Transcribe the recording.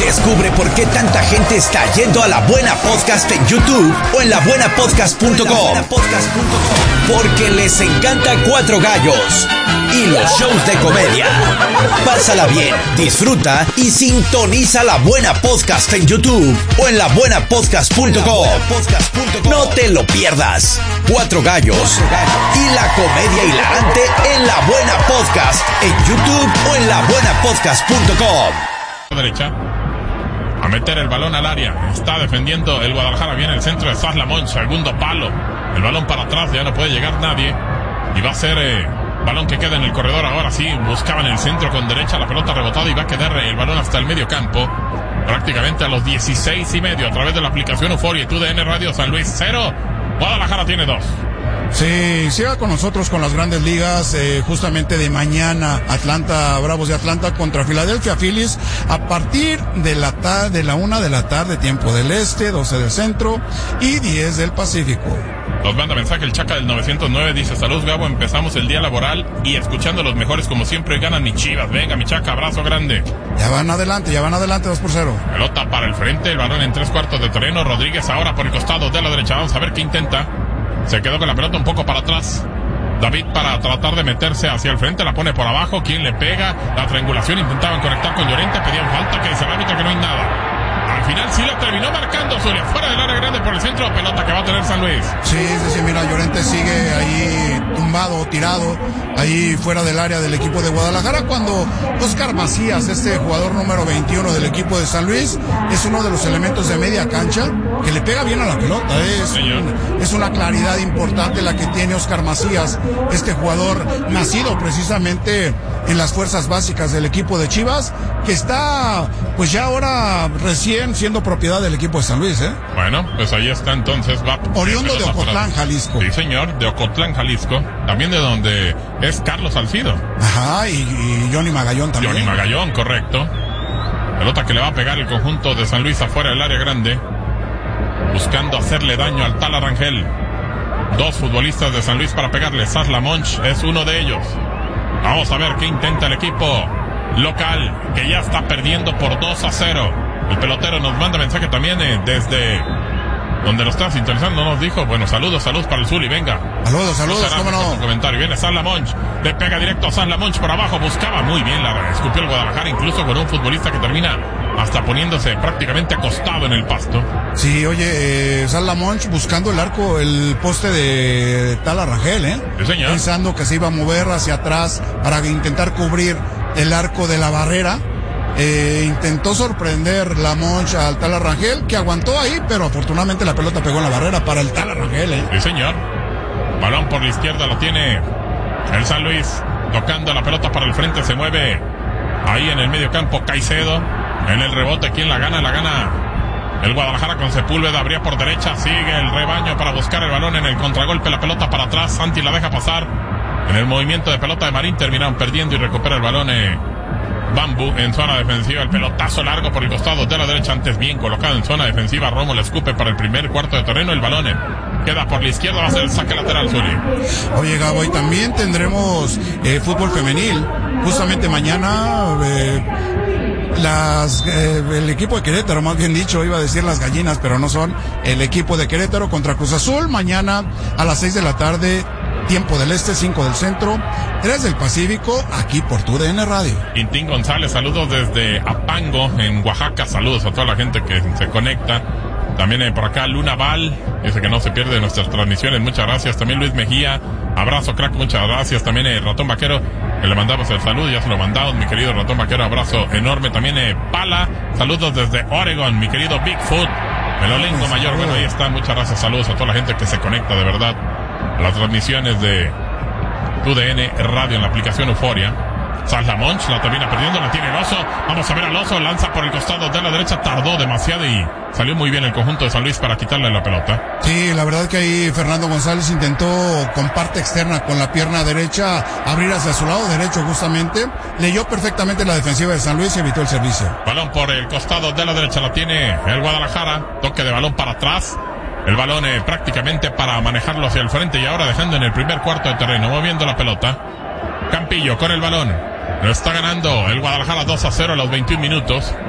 Descubre por qué tanta gente está yendo a La Buena Podcast en YouTube o en labuenapodcast.com. Porque les encanta Cuatro Gallos y los shows de comedia. Pásala bien, disfruta y sintoniza La Buena Podcast en YouTube o en labuenapodcast.com. No te lo pierdas. Cuatro Gallos y la comedia hilarante en La Buena Podcast en YouTube o en labuenapodcast.com. Derecha a meter el balón al área. Está defendiendo el Guadalajara. Viene el centro de Saslamón, segundo palo. El balón para atrás, ya no puede llegar nadie. Y va a ser balón que queda en el corredor. Ahora sí, buscaban el centro con derecha. La pelota rebotada y va a quedar el balón hasta el medio campo. Prácticamente a los 16:30 a través de la aplicación Euforia y TUDN Radio. San Luis 0, Guadalajara tiene 2. Sí, siga con nosotros con las grandes ligas, justamente de mañana, Bravos de Atlanta contra Philadelphia Phillies, a partir de la 1 de la tarde, tiempo del este, 12 del centro y 10 del Pacífico. Nos manda mensaje el Chaca del 909, dice: saludos Gabo, empezamos el día laboral y escuchando los mejores como siempre, ganan mis Chivas. Venga mi Chaca, abrazo grande. Ya van adelante 2-0. Pelota para el frente, el balón en 3/4 de terreno. Rodríguez ahora por el costado de la derecha, vamos a ver qué intenta. Se quedó con la pelota un poco para atrás. David para tratar de meterse hacia el frente, la pone por abajo. ¿Quién le pega? La triangulación, intentaban conectar con Llorente, pedían falta, que dice el árbitro que no hay nada. Al final sí la terminó marcando Zulia, fuera del área grande por el centro, pelota que va a tener San Luis. Sí, mira, Llorente sigue ahí tumbado, tirado, ahí fuera del área del equipo de Guadalajara, cuando Oscar Macías, este jugador número 21 del equipo de San Luis, es uno de los elementos de media cancha que le pega bien a la pelota. Es una claridad importante la que tiene Oscar Macías, este jugador nacido precisamente en las fuerzas básicas del equipo de Chivas, que está pues ya ahora recién siendo propiedad del equipo de San Luis, Bueno, pues ahí está entonces. Va oriundo de Ocotlán, Jalisco. Sí, señor, de Ocotlán, Jalisco. También de donde es Carlos Salcido. Ajá, y Johnny Magallón también. Johnny Magallón, correcto. Pelota que le va a pegar el conjunto de San Luis afuera del área grande, buscando hacerle daño al Tala Rangel. Dos futbolistas de San Luis para pegarle. Saslamón es uno de ellos. Vamos a ver qué intenta el equipo local, que ya está perdiendo por 2-0. El pelotero nos manda mensaje también desde donde lo está sintonizando. Nos dijo, bueno, saludos para el Zuli, venga. Saludos, cómo no. Comentario. Viene Saslamón, le pega directo a Saslamón por abajo, buscaba muy bien, la escupió el Guadalajara, incluso con un futbolista que termina hasta poniéndose prácticamente acostado en el pasto. Sí, oye, Saslamón buscando el poste de Tala Rangel, Sí, señor. Pensando que se iba a mover hacia atrás para intentar cubrir el arco de la barrera. Intentó sorprender la Moncha al Tala Rangel, que aguantó ahí, pero afortunadamente la pelota pegó en la barrera para el Tala Rangel, Sí, señor. Balón por la izquierda, lo tiene el San Luis, tocando la pelota para el frente, se mueve ahí en el medio campo Caicedo. En el rebote, ¿quién la gana? La gana el Guadalajara con Sepúlveda, abría por derecha, sigue el rebaño para buscar el balón en el contragolpe, la pelota para atrás, Santi la deja pasar. En el movimiento de pelota de Marín terminaron perdiendo y recupera el balón Bambu en zona defensiva, el pelotazo largo por el costado de la derecha, antes bien colocado en zona defensiva. Romo le escupe para el primer cuarto de terreno, el balón queda por la izquierda, va a ser el saque lateral, Zuli. Oye, Gabo, y también tendremos fútbol femenil, justamente mañana. El equipo de Querétaro, más bien dicho, iba a decir las gallinas, pero no son. El equipo de Querétaro contra Cruz Azul, mañana a las 6 de la tarde, tiempo del este, 5 del centro, 3 del Pacífico, aquí por TUDN Radio. Quintín González, saludos desde Apango, en Oaxaca, saludos a toda la gente que se conecta. También por acá Luna Val, dice que no se pierde nuestras transmisiones, muchas gracias. También Luis Mejía, abrazo crack, muchas gracias. También Ratón Vaquero, que le mandamos el saludo, ya se lo mandamos, mi querido Ratón Vaquero, abrazo enorme. También Pala, saludos desde Oregon, mi querido Bigfoot, Melolengo Mayor, bueno, ahí están, muchas gracias, saludos a toda la gente que se conecta de verdad a las transmisiones de TUDN Radio en la aplicación Euforia. Saslamón la termina perdiendo, la tiene el Oso. Vamos a ver al Oso, lanza por el costado de la derecha, tardó demasiado y salió muy bien el conjunto de San Luis para quitarle la pelota. Sí, la verdad que ahí Fernando González intentó con parte externa, con la pierna derecha, abrir hacia su lado derecho justamente. Leyó perfectamente la defensiva de San Luis y evitó el servicio. Balón por el costado de la derecha, la tiene el Guadalajara. Toque de balón para atrás. El balón prácticamente para manejarlo hacia el frente y ahora dejando en el primer cuarto de terreno, moviendo la pelota. Campillo con el balón. Lo está ganando el Guadalajara 2-0 a los 21 minutos.